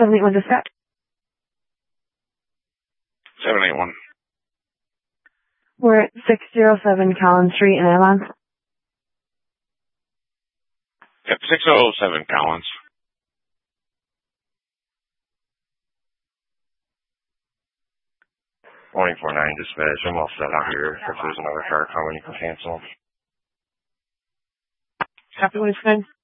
781 dispatch. 781. We're at 607 Collins Street in Avon. Yep, 607 Collins. 24-9 dispatch. I'm all set out here. If there's another car coming, you can cancel. Copy, what is good?